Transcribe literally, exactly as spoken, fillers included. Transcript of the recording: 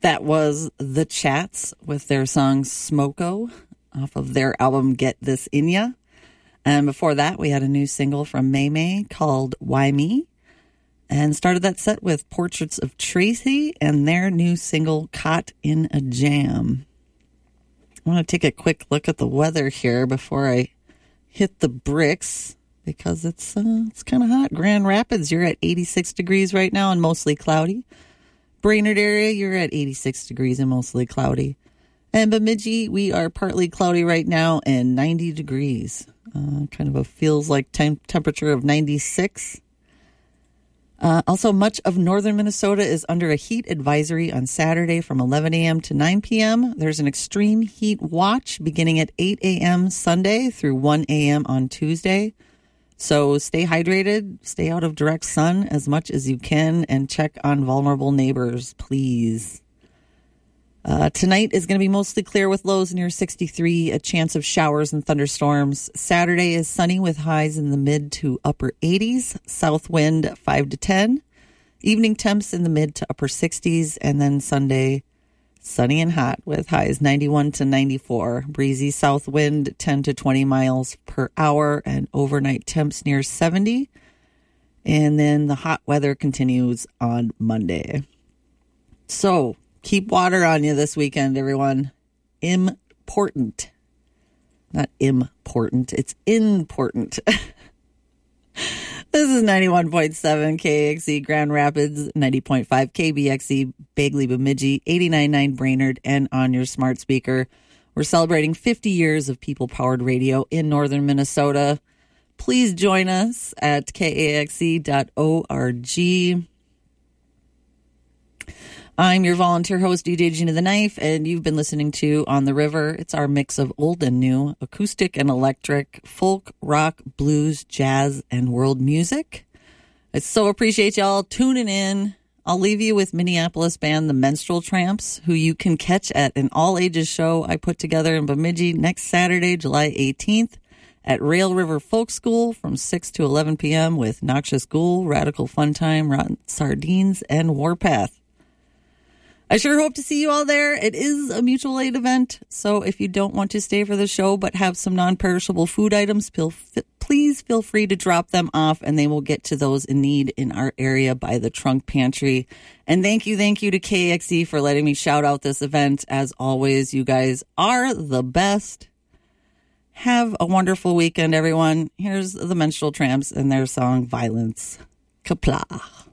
That was The Chats with their song Smoko off of their album Get This In Ya. And before that, we had a new single from May May called Why Me? And started that set with Portraits of Tracy and their new single Caught in a Jam. I want to take a quick look at the weather here before I hit the bricks because it's uh, it's kind of hot. Grand Rapids, you're at eighty-six degrees right now and mostly cloudy. Brainerd area, you're at eighty-six degrees and mostly cloudy. And Bemidji, we are partly cloudy right now and ninety degrees. Uh, kind of a feels like temp- temperature of ninety-six. Uh, also, much of northern Minnesota is under a heat advisory on Saturday from eleven a.m. to nine p.m. There's an extreme heat watch beginning at eight a.m. Sunday through one a.m. on Tuesday. So stay hydrated, stay out of direct sun as much as you can, and check on vulnerable neighbors, please. Uh, tonight is going to be mostly clear with lows near sixty-three, a chance of showers and thunderstorms. Saturday is sunny with highs in the mid to upper eighties, south wind five to ten. Evening temps in the mid to upper sixties, and then Sunday, sunny and hot with highs ninety-one to ninety-four. Breezy south wind ten to twenty miles per hour, and overnight temps near seventy. And then the hot weather continues on Monday. So, keep water on you this weekend, everyone. Important. Not important. It's important. This is ninety-one point seven K X E Grand Rapids, ninety point five K B X E Bagley Bemidji, eighty-nine point nine Brainerd, and on your smart speaker. We're celebrating fifty years of people-powered radio in northern Minnesota. Please join us at K A X E dot org. I'm your volunteer host, D J Gina the Knife, and you've been listening to On the River. It's our mix of old and new, acoustic and electric, folk, rock, blues, jazz, and world music. I so appreciate y'all tuning in. I'll leave you with Minneapolis band The Menstrual Tramps, who you can catch at an all-ages show I put together in Bemidji next Saturday, July eighteenth, at Rail River Folk School from six to eleven p.m. with Noxious Ghoul, Radical Fun Time, Rotten Sardines, and Warpath. I sure hope to see you all there. It is a mutual aid event, so if you don't want to stay for the show but have some non-perishable food items, please feel free to drop them off, and they will get to those in need in our area by the trunk pantry. And thank you, thank you to K X E for letting me shout out this event. As always, you guys are the best. Have a wonderful weekend, everyone. Here's the Menstrual Tramps and their song, Violence. Kapla.